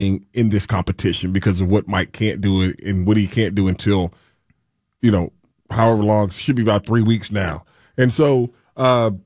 in this competition because of what Mike can't do and what he can't do until, however long, should be about 3 weeks now. And so, and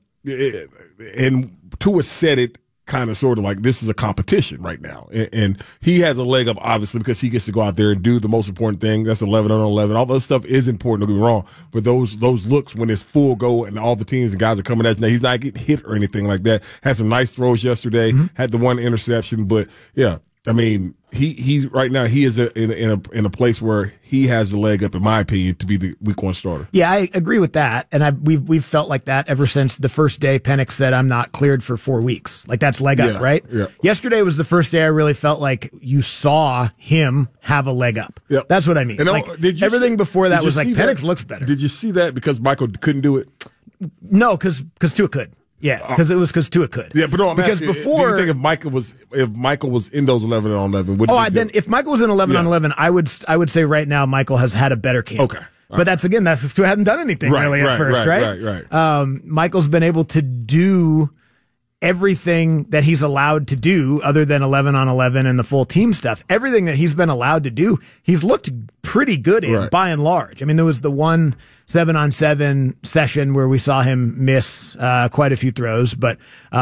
Tua said it kind of sort of like this is a competition right now. And he has a leg up, obviously, because he gets to go out there and do the most important thing. That's 11 on 11. All those stuff is important, don't get me wrong. But those looks when it's full go and all the teams and guys are coming at you, he's not getting hit or anything like that. Had some nice throws yesterday, had the one interception. But, yeah, I mean, he's right now he is in a place where he has the leg up, in my opinion, to be the week one starter. Yeah, I agree with that, and we've felt like that ever since the first day Penix said I'm not cleared for 4 weeks. Like that's leg up, right? Yeah. Yesterday was the first day I really felt like you saw him have a leg up. Yep. That's what I mean. And like everything before that was like Penix looks better. Did you see that because Michael couldn't do it? No, because Tua could. Yeah, because Tua could. Yeah, but no, I'm because asking, before, do you think if Michael was in those 11 on 11, then if Michael was in 11 on 11, I would say right now Michael has had a better camp. Okay, but that's because Tua hadn't done anything really at first, right? Michael's been able to do everything that he's allowed to do, other than 11 on 11 and the full team stuff. Everything that he's been allowed to do, he's looked pretty good in by and large. I mean, there was the one 7-on-7 session where we saw him miss quite a few throws, but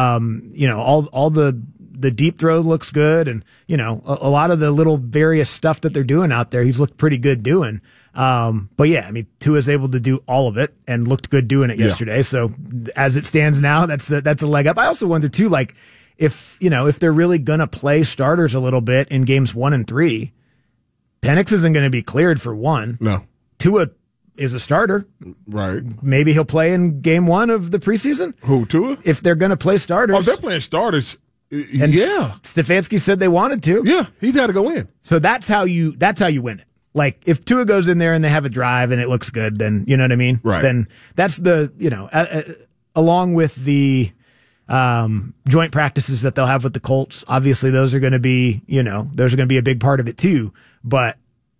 all the deep throw looks good, and a lot of the little various stuff that they're doing out there, he's looked pretty good doing. But yeah, I mean, Tua's able to do all of it and looked good doing it yesterday. So as it stands now, that's a leg up. I also wonder too, like if they're really gonna play starters a little bit in games 1 and 3, Penix isn't going to be cleared for 1. No, Tua is a starter. Right. Maybe he'll play in game 1 of the preseason. Who, Tua? If they're going to play starters. Oh, they're playing starters. And Stefanski said they wanted to. Yeah, he's had to go in. So that's how you win it. Like if Tua goes in there and they have a drive and it looks good, then you know what I mean? Right. Then that's along with the joint practices that they'll have with the Colts. Obviously those are going to be a big part of it too. But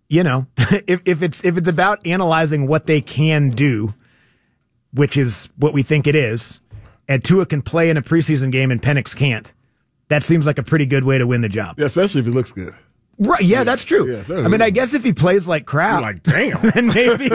if it's about analyzing what they can do, which is what we think it is, and Tua can play in a preseason game and Penix can't, that seems like a pretty good way to win the job. Yeah, especially if he looks good. Right, yeah, that's true. Yeah, I mean, I guess if he plays like crap, you're like, damn. then maybe,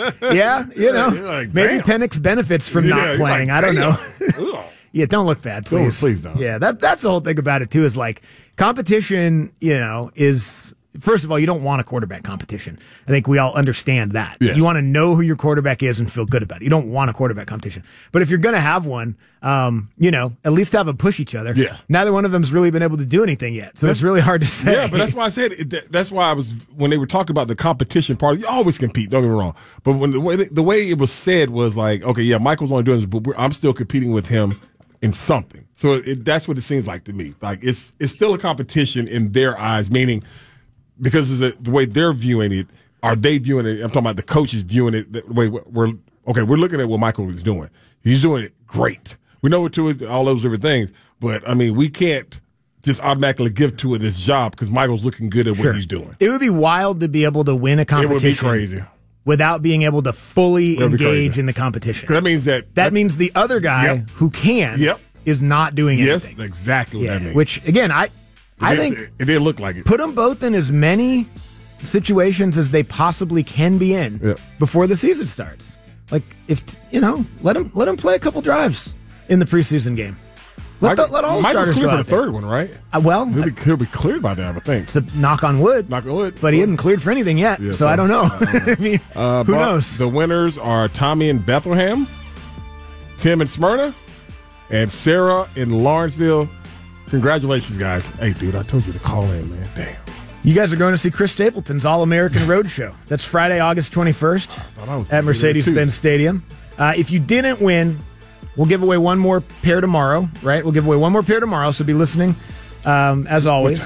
maybe Penix benefits from not playing. I don't know. Yeah, don't look bad, please. Please don't. Yeah, that's the whole thing about it too. Is like competition. Is first of all, you don't want a quarterback competition. I think we all understand that. Yes. You want to know who your quarterback is and feel good about it. You don't want a quarterback competition. But if you're going to have one, at least have them push each other. Yeah. Neither one of them's really been able to do anything yet. So it's really hard to say. Yeah, but that's why I said, that's why I was, when they were talking about the competition part, you always compete, don't get me wrong. But when the way it was said was like, okay, yeah, Michael's only doing this, but I'm still competing with him in something. So that's what it seems like to me. Like it's still a competition in their eyes, meaning, because of the way they're viewing it, are they viewing it? I'm talking about the coaches viewing it the way we're looking at what Michael is doing. He's doing it great. We know what to it, all those different things, but I mean, we can't just automatically give to it this job because Michael's looking good at what he's doing. It would be wild to be able to win a competition. It would be crazy. Without being able to fully engage in the competition. That means that means the other guy who can is not doing anything. Yes, exactly what that means. Which, again, I think it didn't look like it. Put them both in as many situations as they possibly can be in before the season starts. Like, let them play a couple drives in the preseason game. Let all the starters go out for the third one, right? He'll be cleared by then, I think. So knock on wood. But he hasn't cleared for anything yet, so I don't know. I mean, who knows? The winners are Tommy in Bethlehem, Tim in Smyrna, and Sarah in Lawrenceville. Congratulations, guys. Hey, dude, I told you to call in, man. Damn. You guys are going to see Chris Stapleton's All-American Roadshow. That's Friday, August 21st at Mercedes-Benz Stadium. If you didn't win, we'll give away one more pair tomorrow, right? We'll give away one more pair tomorrow, so be listening as always.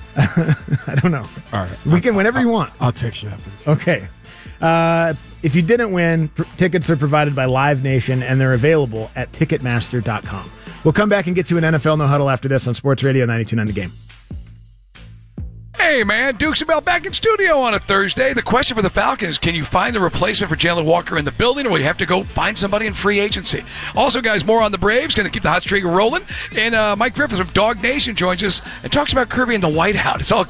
I don't know. All right. We can whenever you want. I'll text you after this. Okay. If you didn't win, tickets are provided by Live Nation, and they're available at Ticketmaster.com. We'll come back and get to an NFL No Huddle after this on Sports Radio 92.9 The Game. Hey, Hey, man, Dukes and Bell back in studio on a Thursday. The question for the Falcons, can you find the replacement for Jalen Walker in the building, or will you have to go find somebody in free agency? Also, guys, more on the Braves, going to keep the hot streak rolling. And Mike Griffiths from Dog Nation joins us and talks about Kirby and the Whiteout. It's all